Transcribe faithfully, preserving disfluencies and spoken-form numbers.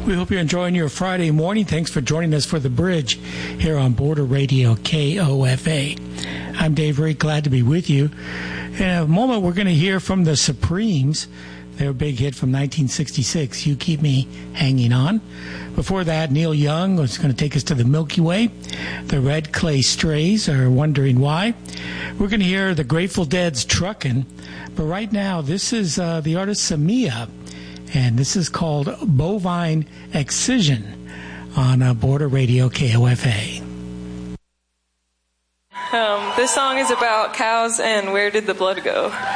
We hope you're enjoying your Friday morning. Thanks for joining us for The Bridge here on Border Radio K O F A. I'm Dave Reed, glad to be with you. In a moment, we're going to hear from the Supremes. Their big hit from nineteen sixty-six, You Keep Me Hanging On. Before that, Neil Young was going to take us to the Milky Way. The Red Clay Strays are Wondering Why. We're going to hear the Grateful Dead's Truckin'. But right now, this is uh, the artist Samia, and this is called Bovine Excision on uh, Border Radio K O F A. Um, this song is about cows and where did the blood go?